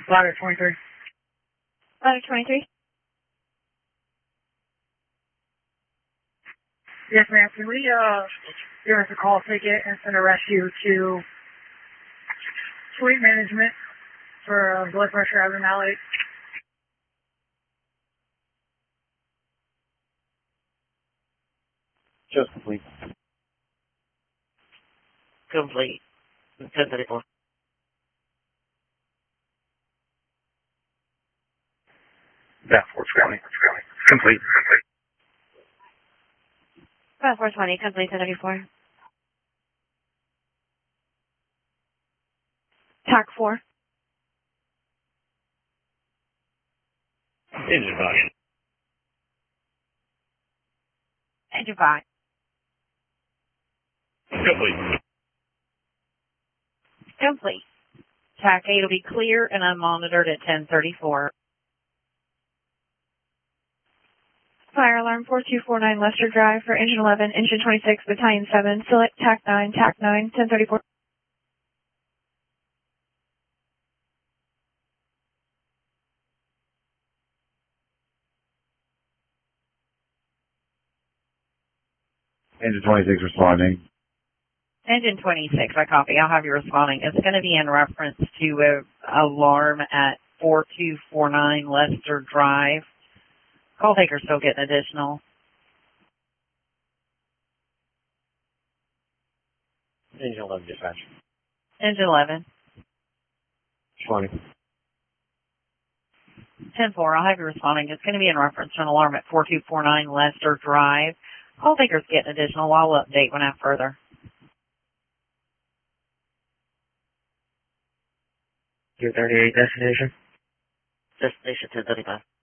Ladder 23. Ladder 23. Yes, ma'am. Can we give us a call ticket and send a rescue to Fleet Management for blood pressure abnormality? Just complete. Complete. 1034. Bathfords County. Complete. About 420, complete 1034. TAC 4. Engine volume. Engine 5. Complete. Complete. TAC 8 will be clear and unmonitored at 1034. Fire alarm 4249 Lester Drive for engine 11, engine 26, battalion 7, select TAC 9, TAC 9, 1034. Engine 26 responding. Engine 26, I copy. I'll have you responding. It's going to be in reference to a alarm at 4249 Lester Drive. Call taker still getting additional. Engine 11 dispatch. Engine 11. 20. 10-4, I'll have you responding. It's going to be in reference to an alarm at 4249 Lester Drive. Call taker's getting additional. I'll update when I have further. 238 destination. Destination 1035.